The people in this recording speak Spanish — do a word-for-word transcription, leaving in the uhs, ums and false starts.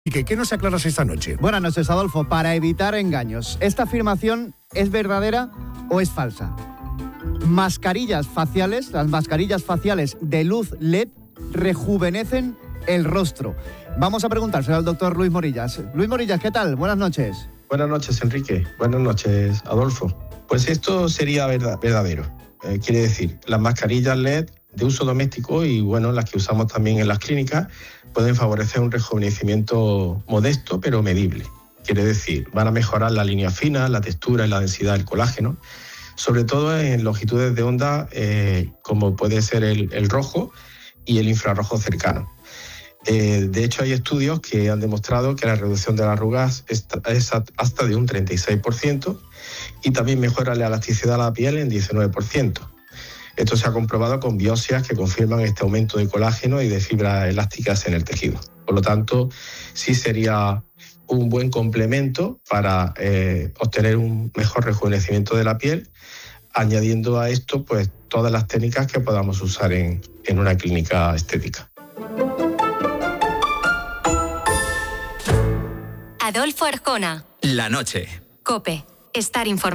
¿Y qué nos aclaras esta noche? Buenas noches, Adolfo. Para evitar engaños, ¿esta afirmación es verdadera o es falsa? Mascarillas faciales, las mascarillas faciales de luz L E D rejuvenecen el rostro. Vamos a preguntárselo al doctor Luis Morillas. Luis Morillas, ¿qué tal? Buenas noches. Buenas noches, Enrique. Buenas noches, Adolfo. Pues esto sería verdad, verdadero. Eh, quiere decir, las mascarillas L E D de uso doméstico y, bueno, las que usamos también en las clínicas pueden favorecer un rejuvenecimiento modesto pero medible. Quiere decir, van a mejorar la línea fina, la textura y la densidad del colágeno, sobre todo en longitudes de onda eh, como puede ser el, el rojo y el infrarrojo cercano. Eh, de hecho, hay estudios que han demostrado que la reducción de las arrugas es, es hasta de un treinta y seis por ciento y también mejora la elasticidad de la piel en diecinueve por ciento. Esto se ha comprobado con biopsias que confirman este aumento de colágeno y de fibras elásticas en el tejido. Por lo tanto, sí sería un buen complemento para eh, obtener un mejor rejuvenecimiento de la piel, añadiendo a esto pues todas las técnicas que podamos usar en, en una clínica estética. Adolfo Arjona. La noche. COPE. Estar informado.